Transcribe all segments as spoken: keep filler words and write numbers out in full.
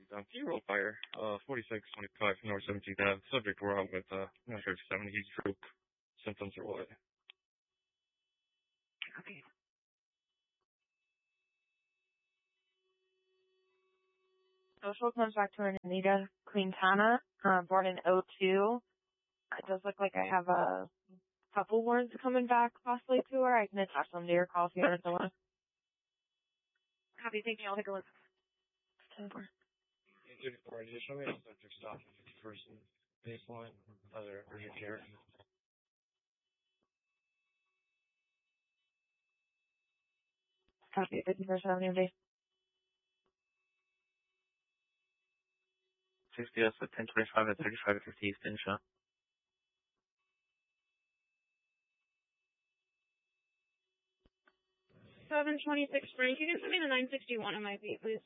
Um, can you roll fire? Uh, forty-six twenty-five North seventeenth Ave. Subject we're on with, uh, I'm not sure if seventy stroke symptoms or what. Okay. Social comes back to an Anita Quintana, uh, born in oh two. It does look like I have a couple words coming back possibly to her. I can attach them to your call if you want to know. Happy thinking I'll take a look. thirty-four additionally, subject stop at fifty-first baseline, other urgent care. Copy, fifty-first Avenue base. sixty S at ten twenty-five at thirty-five fifty East Insha. seven twenty-six Spring. You can send me the nine sixty-one on my feet, please.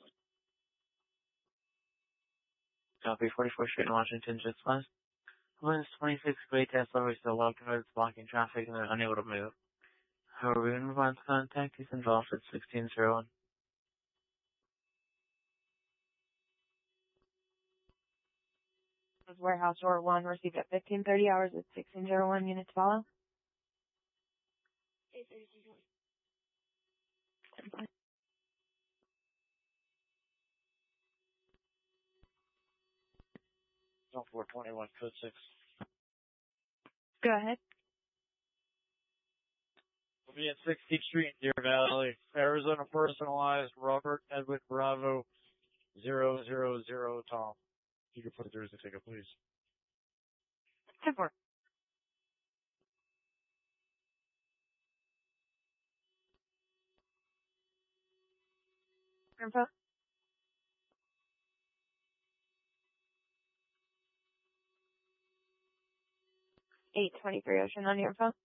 Copy, forty-four Street in Washington, just west. Winds twenty-six great Tesla, we're still walking roads, blocking traffic, and they're unable to move. However, we move on to contact is involved at sixteen oh one. Warehouse door one received at fifteen thirty hours at sixteen oh one. Units follow. four twenty-one, code six. Go ahead. We'll be at sixteenth Street in Deer Valley. Arizona personalized, Robert Edward Bravo, zero zero zero Tom. You can put through as a ticket, please. ten four. Info. eight twenty-three Ocean on your phone.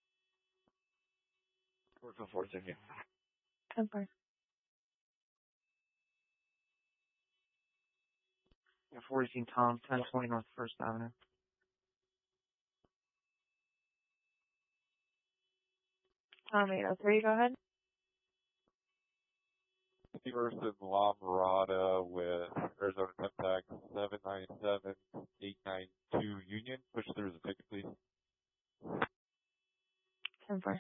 four oh four, thank you. ten four. fourteen Tom, ten twenty North First Avenue. Tom eight oh three, go ahead. First in La Mirada with Arizona contact seven nine seven eight nine two Union. Push through the ticket, please. ten four.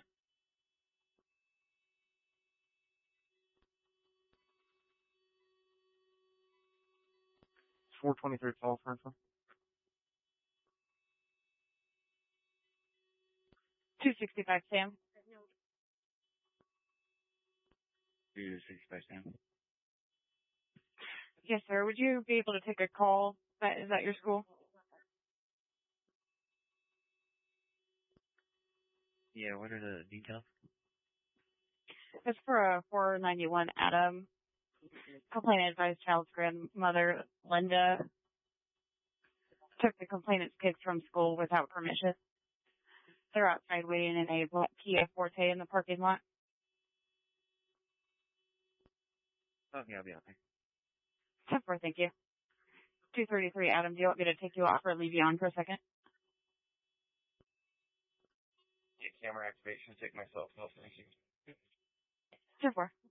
four twenty-three Paul Franklin. two sixty-five Sam. two sixty-five Sam. Yes, sir. Would you be able to take a call? That is that your school? Yeah, what are the details? It's for a four ninety-one Adam. Complainant advised child's grandmother, Linda, took the complainant's kids from school without permission. They're outside waiting in a Kia Forte in the parking lot. Oh, yeah, I'll be out there. ten four, thank you. two thirty-three Adam, do you want me to take you off or leave you on for a second? Yeah, camera activation, take myself off, thank you. ten four.